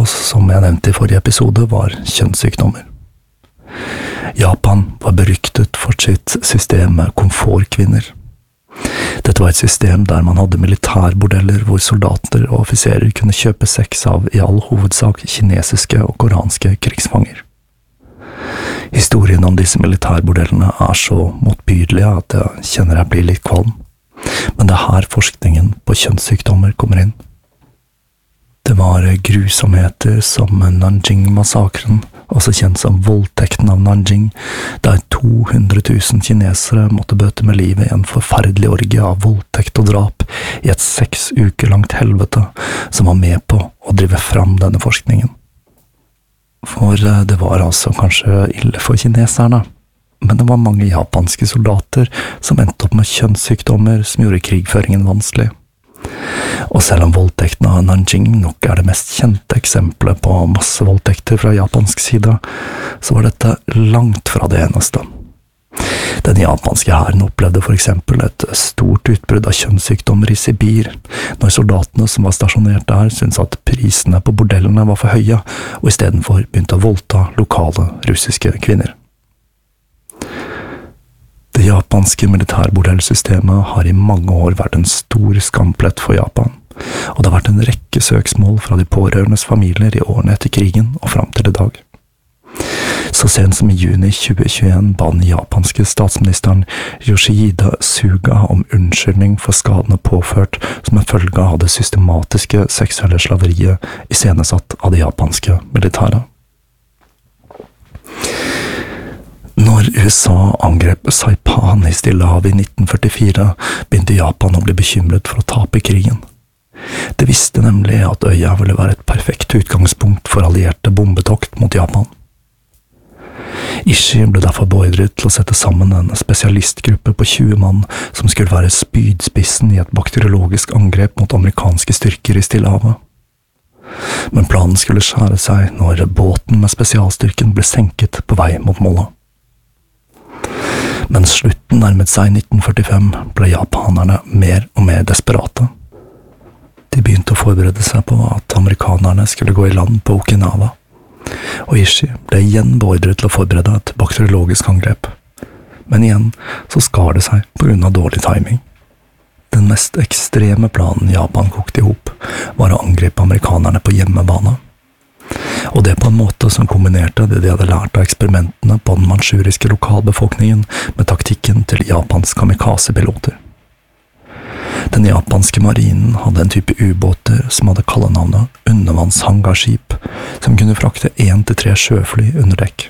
oss, som jeg nevnte i forrige episode, var kjønnssykdommer. Japan var beryktet for sitt system med komfortkvinner. Dette var et system der man hadde militærbordeller hvor soldater og offiserer kunne kjøpe sex av i all hovedsak kinesiske og koranske krigsfanger. Historien om disse militærbordellene er så motbydelige at jeg kjenner jeg blir litt kvalm, men det er her forskningen på kjønnssykdommer kommer inn. Det var grusomheter som Nanjing-massakren, også kjent som voldtekten av Nanjing, der 200 000 kinesere måtte bøte med livet i en forferdelig orgie av voldtekt og drap i et 6 uker langt helvete som var med på å drive fram denne forskningen. For det var altså kanskje ille for kineserne, men det var mange japanske soldater som endte opp med kjønnssykdommer som gjorde krigføringen vanskelig. Og selv om voldtekten av Nanjing nok er det mest kjente eksempelet på massevoldtekter fra japansk side, så var dette langt fra det eneste. Den japanske hæren opplevde for eksempel et stort utbrudd av kjønnssykdommer i Sibir, når soldatene som var stasjonert der syntes at prisene på bordellene var for høye, og i stedet for begynte å voldta lokale russiske kvinner. Det japanske militærbordellsystemet har i mange år vært en stor skamplett for Japan, og det har vært en rekke søksmål fra de pårørendes familier i årene etter krigen og fram til i dag. Så sent som i juni 2021 ba den japanske statsministeren Yoshihide Suga om unnskyldning for skadene påført som en følge av det systematiske seksuelle slaveriet iscenesatt av det japanske militæret. Når USA angrep Saipan i Stillehavet i 1944, begynte Japan å bli bekymret for å tape krigen. De visste nemlig at øya ville være et perfekt utgangspunkt for allierte bombetokt mot Japan. Ishii ble derfor beordret til å sette sammen en spesialistgruppe på 20 mann som skulle være spydspissen i et bakteriologisk angrep mot amerikanske styrker i Stillehavet. Men planen skulle skjære seg når båten med spesialstyrken ble senket på vei mot målet. Mens slutten nærmet seg 1945, ble japanerne mer og mer desperate. De begynte å forberede seg på at amerikanerne skulle gå i land på Okinawa, og Ishii ble igjen beordret til å forberede et bakteriologisk angrep. Men igjen så skar det seg på grunn av dårlig timing. Den mest ekstreme planen Japan kokte ihop var å angripe amerikanerne på hjemmebane. Og det på en måte som kombinerte det de hadde lært av eksperimentene på den manchuriske lokalbefolkningen med taktikken til Japans kamikaze-piloter. Den japanske marinen hadde en type ubåter som hadde kallenavnet undervannshangarskip, som kunne frakte 1-3 sjøfly under dekk.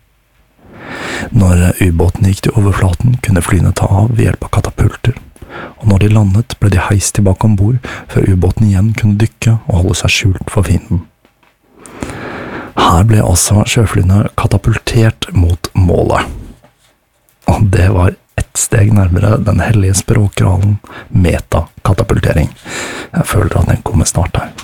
Når ubåten gikk til overflaten, kunne flyene ta av ved hjelp av katapulter, og når de landet ble de heist tilbake ombord før ubåten igjen kunne dykke og holde seg skjult for fienden. Her ble altså sjøflyene katapultert mot målet. Og det var ett steg nærmere den hellige språkgralen metakatapultering. Jeg føler at den kommer snart her.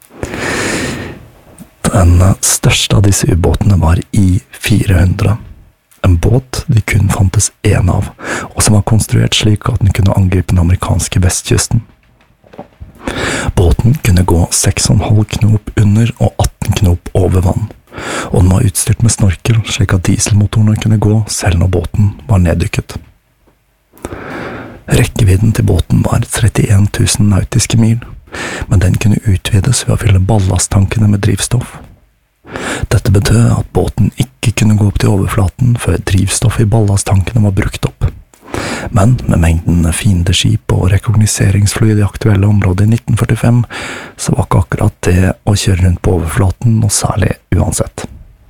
Den største av disse ubåtene var I-400. En båt de kun fantes en av, og som var konstruert slik at den kunne angripe den amerikanske vestkysten. Båten kunne gå 6,5 knop under og 18 knop over vann, og den var utstyrt med snorkel slik at dieselmotorene kunne gå selv når båten var neddykket. Rekkevidden til båten var 31 000 nautiske mil, men den kunne utvides ved å fylle ballasttankene med drivstoff. Dette betød at båten ikke kunne gå opp til overflaten før drivstoffet i ballasttankene var brukt opp. Men med mengden fiendeskip og rekognoseringsfly i det aktuelle området i 1945, så var ikke akkurat det å kjøre rundt på overflaten noe særlig uansett.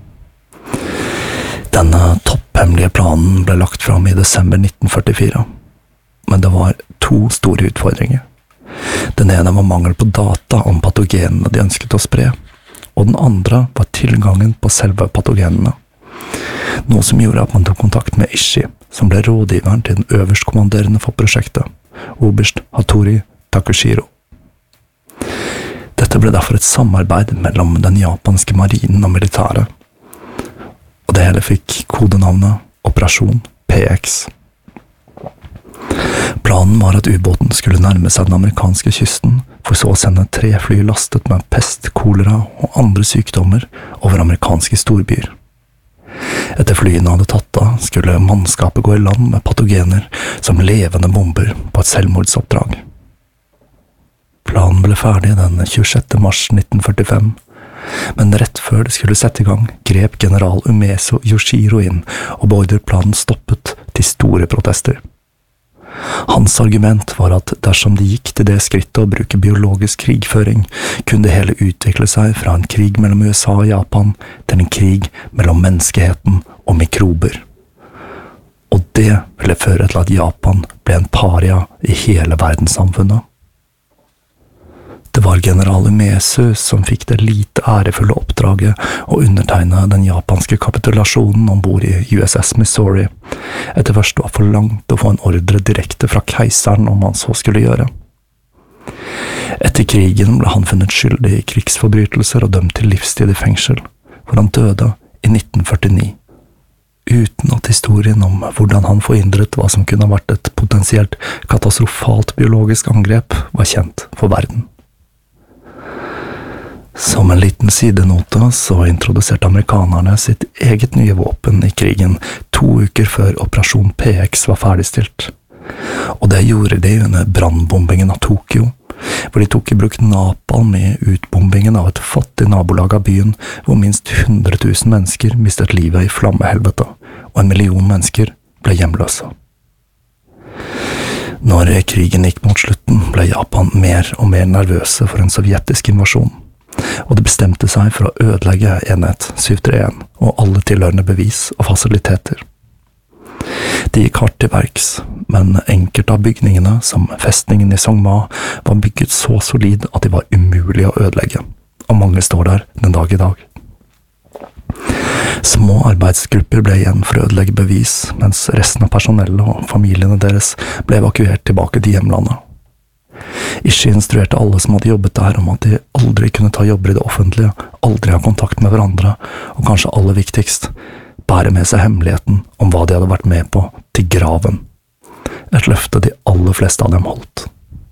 Denne topphemmelige planen ble lagt fram i desember 1944, men det var 2 store utfordringer. Den ene var mangel på data om patogenene de ønsket å spre, og den andre var tilgangen på selve patogenene. Noe som gjorde at man tok kontakt med Ishii, som ble rådgiveren til den øverstkommanderende for prosjektet, oberst Hattori Takushiro. Dette ble derfor et samarbeid mellom den japanske marinen og militæret, og det hele fikk kodenavnet Operasjon PX. Planen var at ubåten skulle nærme seg den amerikanske kysten for så å sende 3 fly lastet med pest, kolera og andre sykdommer over amerikanske storbyer. Etter flyene hadde tatt av, skulle mannskapet gå i land med patogener som levende bomber på et selvmordsoppdrag. Planen ble ferdig den 26. mars 1945, men rett før det skulle sette i gang, grep general Umezo Yoshiro inn og beordret planen stoppet til store protester. Hans argument var at dersom de gikk til det skrittet å bruke biologisk krigføring, kunne det hele utvikle seg fra en krig mellom USA og Japan til en krig mellom menneskeheten og mikrober. Og det ville føre til at Japan ble en paria i hele verdenssamfunnet. Det var general Umezu som fikk det lite ærefulle oppdraget å undertegne den japanske kapitulasjonen ombord i USS Missouri, etter først å ha forlangt å få en ordre direkte fra keiseren om han så skulle gjøre. Etter krigen ble han funnet skyldig i krigsforbrytelser og dømt til livstid i fengsel, hvor han døde i 1949, uten at historien om hvordan han forhindret hva som kunne ha vært et potensielt katastrofalt biologisk angrep var kjent for verden. Som en liten sidenote så introduserte amerikanerne sitt eget nye våpen i krigen 2 uker før Operasjon PX var ferdigstilt. Og det gjorde de under brannbombingen av Tokyo, hvor de tok i bruk napalm i utbombingen av et fattig nabolag av byen, hvor minst 100 000 mennesker mistet livet i flammehelvete, og 1 million mennesker ble hjemløse. Når krigen gikk mot slutten, ble Japan mer og mer nervøse for en sovjetisk invasjon, og det bestemte seg for å ødelegge enhet 731 og alle tilhørende bevis og fasiliteter. De gikk hardt til verks, men enkelte av bygningene, som festningen i Songma, var bygget så solid at de var umulige å ødelegge, og mange står der den dag i dag. Små arbeidsgrupper ble igjen for å ødelegge bevis, mens resten av personellet og familiene deres ble evakuert tilbake til hjemlandet. Ishi instruerte alle som hadde jobbet der om at de aldri kunne ta jobber i det offentlige, aldri ha kontakt med hverandre, og kanskje aller viktigst, bære med seg hemmeligheten om hva de hadde vært med på til graven. Et løfte de aller fleste av dem holdt.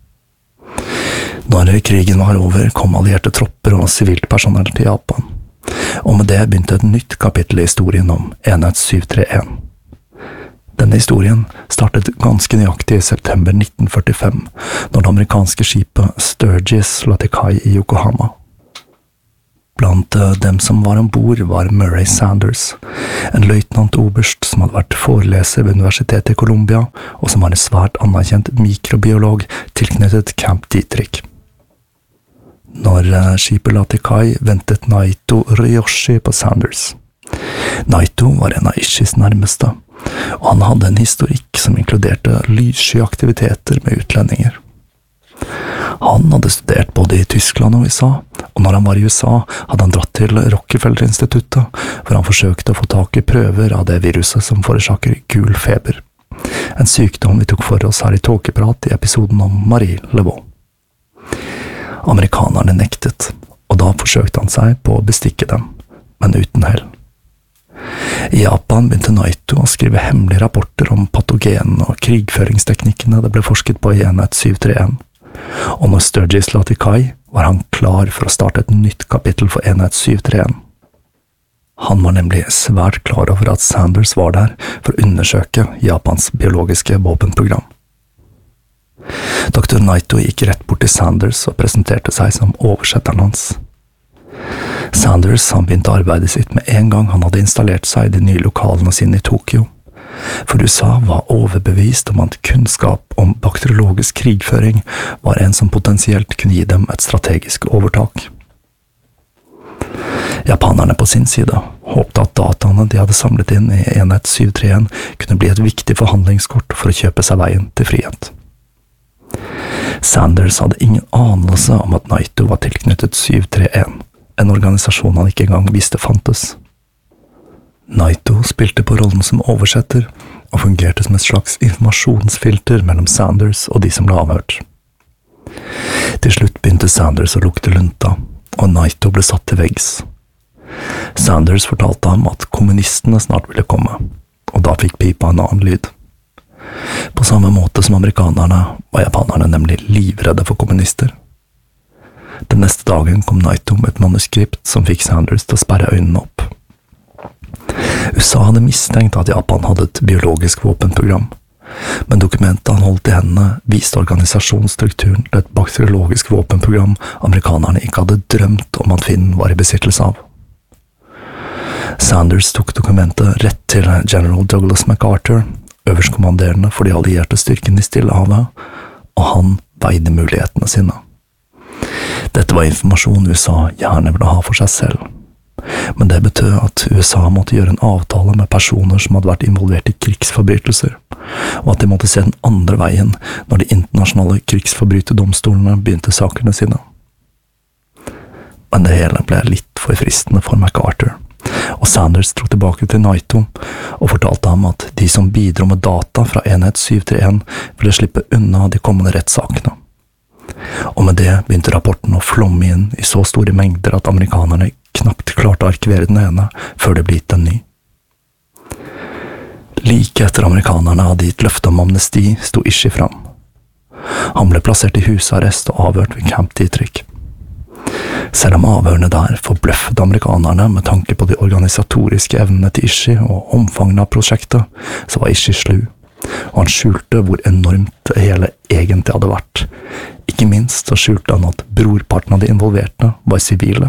Når krigen var over, kom allierte tropper og sivilt personell til Japan, og med det begynte et nytt kapittel i historien om enhet 731. Denne historien startet ganske nøyaktig i september 1945, når det amerikanske skipet Sturgis la til kai i Yokohama. Blant dem som var ombord var Murray Sanders, en løytnant-oberst som hadde vært foreleser ved Universitetet i Columbia, og som var en svært anerkjent mikrobiolog tilknyttet Camp Dietrich. Når skipet la til kai, ventet Naito Ryoshi på Sanders. Naito var en av Ishis nærmeste, og han hadde en historikk som inkluderte lyssky aktiviteter med utlendinger. Han hadde studert både i Tyskland og USA, og når han var i USA, hadde han dratt til Rockefeller-instituttet, hvor han forsøkte å få tak i prøver av det viruset som forårsaker gul feber. En sykdom vi tok for oss her i Tåkeprat i episoden om Marie Laveau. Amerikanerne nektet, og da forsøkte han seg på å bestikke dem, men uten hell. I Japan begynte Naito å skrive hemmelige rapporter om patogenene og krigføringsteknikkene det ble forsket på i enhet 731, og når Sturgis la til kai, var han klar for å starte et nytt kapittel for enhet 731. Han var nemlig svært klar over at Sanders var der for å undersøke Japans biologiske våpenprogram. Dr. Naito gikk rett bort til Sanders og presenterte seg som oversetteren hans. Sanders begynte arbeidet sitt med en gang han hadde installert seg i de nye lokalene sine i Tokyo, for USA var overbevist om at kunnskap om bakteriologisk krigføring var en som potensielt kunne gi dem et strategisk overtak. Japanerne på sin side håpte at dataene de hadde samlet inn i enhet 731 kunne bli et viktig forhandlingskort for å kjøpe seg veien til frihet. Sanders hadde ingen anelse om at Naito var tilknyttet 731, en organisasjon han ikke engang visste fantes. Naito spilte på rollen som oversetter, og fungerte som et slags informasjonsfilter mellom Sanders og de som ble avhørt. Til slutt begynte Sanders å lukte lunta, og Naito ble satt til veggs. Sanders fortalte ham at kommunistene snart ville komme, og da fikk pipa en annen lyd. På samme måte som amerikanerne var japanerne nemlig livredde for kommunister. Den neste dagen kom Naito med et manuskript som fikk Sanders til å sperre øynene opp. USA hadde mistenkt at Japan hadde et biologisk våpenprogram, men dokumentet han holdt i hendene viste organisasjonsstrukturen til et bakteriologisk våpenprogram amerikanerne ikke hadde drømt om at Finn var i besittelse av. Sanders tok dokumentet rett til General Douglas MacArthur, øverstkommanderende for de allierte styrkene i Stillehavet, og han veide mulighetene sine. Dette var informasjon USA gjerne ville ha for seg selv, men det betød at USA måtte gjøre en avtale med personer som hadde vært involvert i krigsforbrytelser, og at de måtte se den andre veien når de internasjonale krigsforbryterdomstolene begynte sakene sine. Men det hele ble litt for fristende for MacArthur, og Sanders dro tilbake til Naito og fortalte ham at de som bidro med data fra enhet 731 ville slippe unna de kommende rettssakene. Og med det begynte rapporten å flomme inn i så store mengder at amerikanerne knapt klarte å arkivere den ene før det ble gitt en ny. Like etter amerikanerne hadde gitt løfte om amnesti, sto Ishii fram. Han ble plassert i husarrest og avhørt ved Camp Dietrich. Selv om avhørene der forbløffet amerikanerne med tanke på de organisatoriske evnene til Ishii og omfanget av prosjektet, så var Ishii slu, og han skjulte hvor enormt det hele egentlig hadde vært. Ikke minst så skjulte han at brorparten av de involverte var sivile.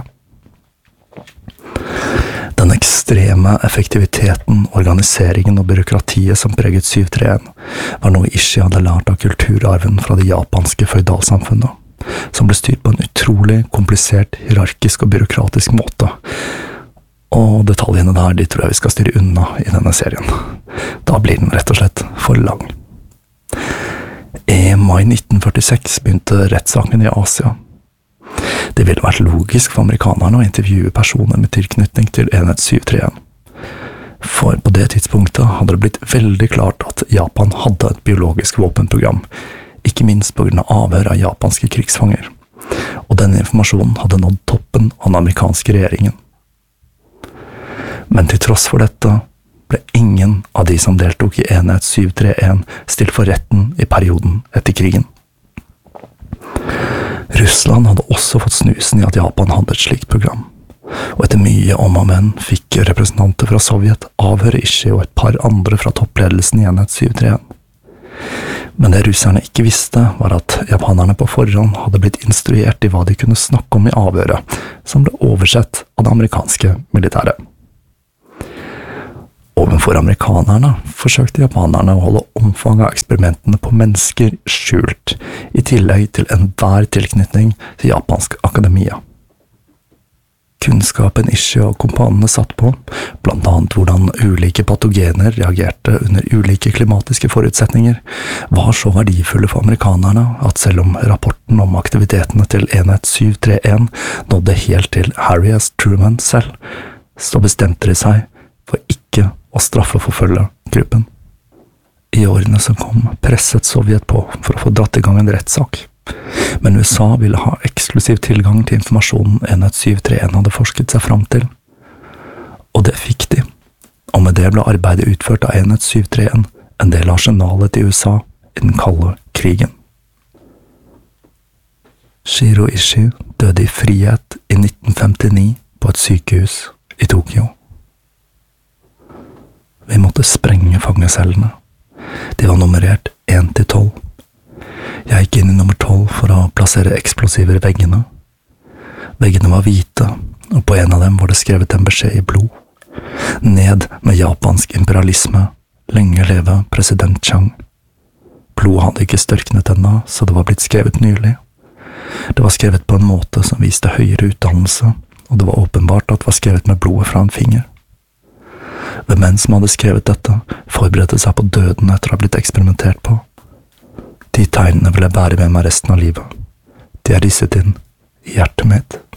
Den ekstreme effektiviteten, organiseringen og byråkratiet som preget 731 var noe Ishii hadde lært av kulturarven fra det japanske føydalsamfunnet, som ble styrt på en utrolig komplisert, hierarkisk og byråkratisk måte. Og detaljene der, de tror jeg vi skal styre unna i denne serien. Da blir den rett og slett for lang. I mai 1946 begynte rettssaken i Asia. Det ville vært logisk for amerikanerne å intervjue personer med tilknytning til enhet 731. For på det tidspunktet hadde det blitt veldig klart at Japan hadde et biologisk våpenprogram, ikke minst på grunn av avhør av japanske krigsfanger. Og denne informasjonen hadde nådd toppen av den amerikanske regjeringen. Men til tross for dette ble ingen av de som deltok i enhet 731 stilt for retten i perioden etter krigen. Russland hadde også fått snusen i at Japan hadde et slikt program, og etter mye om og men fikk representanter fra Sovjet avhøre Ishii og et par andre fra toppledelsen i enhet 731. Men det russerne ikke visste var at japanerne på forhånd hadde blitt instruert i hva de kunne snakke om i avhøret, som ble oversett av det amerikanske militæret. Ovenfor amerikanerne forsøkte japanerne å holde omfanget av eksperimentene på mennesker skjult, i tillegg til enhver tilknytning til japansk akademia. Kunnskapen Ishii og kompanene satt på, blant annet hvordan ulike patogener reagerte under ulike klimatiske forutsetninger, var så verdifulle for amerikanerne at selv om rapporten om aktivitetene til enhet 731 nådde helt til Harry S. Truman selv, så bestemte de seg for ikke å straffeforfølge gruppen. I årene som kom presset Sovjet på for å få dratt i gang en rettssak, men USA ville ha eksklusiv tilgang til informasjonen enhet 731 hadde forsket seg fram til. Og det fikk de, og med det ble arbeidet utført av enhet 731 en del av arsenalet til USA i den kalde krigen. Shiro Ishii døde i frihet i 1959 på et sykehus i Tokyo. Vi måtte sprenge fangecellene. De var nummerert 1-12. Jeg gikk inn i nummer 12 for å plassere eksplosiver i veggene. Veggene var hvite, og på en av dem var det skrevet en beskjed i blod. Ned med japansk imperialisme, lenge leve president Chang. Blod hadde ikke størknet ennå, så det var blitt skrevet nylig. Det var skrevet på en måte som viste høyere utdannelse, og det var åpenbart at det var skrevet med blodet fra en finger. De menn som hadde skrevet dette, forberedte seg på døden etter å ha blitt eksperimentert på. De tegnene vil jeg bære med meg resten av livet. De er risset inn i hjertet mitt.